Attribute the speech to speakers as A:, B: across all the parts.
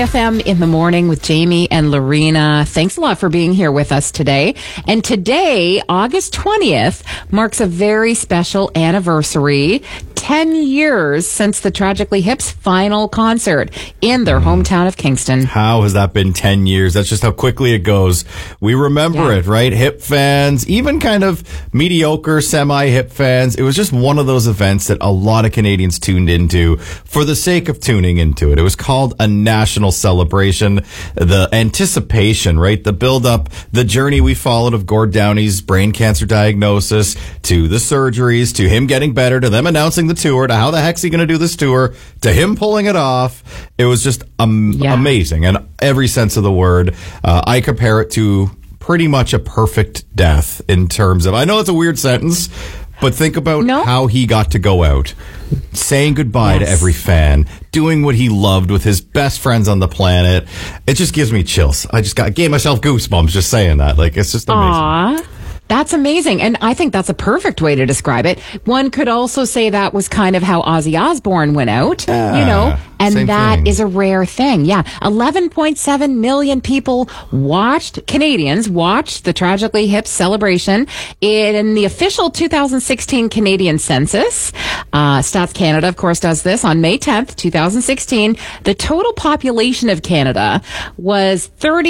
A: FM in the morning with Jamie and Lorena. Thanks a lot for being here with us today. And today, August 20th, marks a very special anniversary. 10 years since the Tragically Hip's final concert in their hometown of Kingston.
B: How has that been 10 years? That's just how quickly it goes. We remember it, right? Hip fans, even kind of mediocre, semi-hip fans. It was just one of those events that a lot of Canadians tuned into for the sake of tuning into it. It was called a national celebration. The anticipation, right? The build-up, the journey we followed of Gord Downey's brain cancer diagnosis, to the surgeries, to him getting better, to them announcing the tour, to how the heck's he going to do this tour, to him pulling it off. It was just amazing in every sense of the word. I compare it to pretty much a perfect death in terms of, I know it's a weird sentence, but think about how he got to go out, saying goodbye to every fan, doing what he loved with his best friends on the planet. It just gives me chills. I just gave myself goosebumps just saying that. Like, it's just amazing.
A: Aww. That's amazing. And I think that's a perfect way to describe it. One could also say that was kind of how Ozzy Osbourne went out, and that is a rare thing. Yeah. 11.7 million people Canadians watched the Tragically Hip celebration in the official 2016 Canadian census. Stats Canada, of course, does this on May 10th, 2016. The total population of Canada was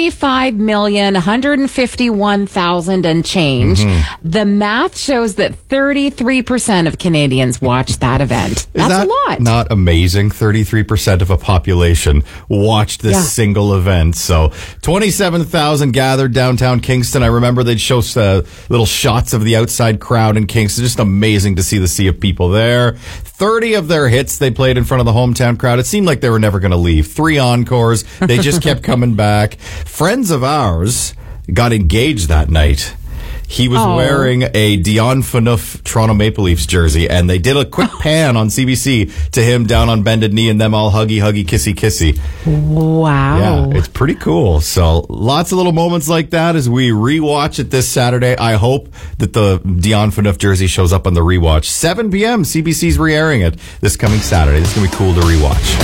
A: 35,151,000 and change. Mm-hmm. The math shows that 33% of Canadians watched that event. That's a lot.
B: Not amazing. 33% of a population watched this single event. So 27,000 gathered downtown Kingston. I remember they'd show little shots of the outside crowd in Kingston. Just amazing to see the sea of people there. 30 of their hits they played in front of the hometown crowd. It seemed like they were never going to leave. 3 encores. They just kept coming back. Friends of ours got engaged that night. He was wearing a Dion Phaneuf Toronto Maple Leafs jersey, and they did a quick pan on CBC to him down on bended knee and them all huggy, kissy, kissy.
A: Wow.
B: Yeah, it's pretty cool. So lots of little moments like that as we rewatch it this Saturday. I hope that the Dion Phaneuf jersey shows up on the rewatch. 7 p.m. CBC's re-airing it this coming Saturday. This is going to be cool to rewatch.